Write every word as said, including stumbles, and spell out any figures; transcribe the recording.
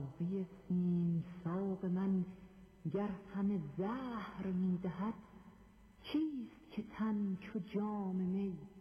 ساقی سیم ساق من گر همه زهر می دهد، چیست که تن چو جام می